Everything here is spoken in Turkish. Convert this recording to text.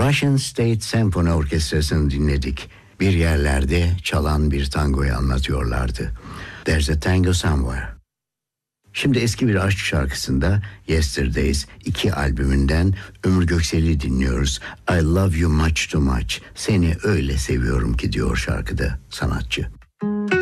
Russian State Symphony Orkestrası'nı dinledik. Bir yerlerde çalan bir tangoyu anlatıyorlardı. There's a Tango Somewhere. Şimdi eski bir aşk şarkısında Yesterdays 2 albümünden Ömür Göksel'i dinliyoruz. I love you much too much. Seni öyle seviyorum ki diyor şarkıda sanatçı.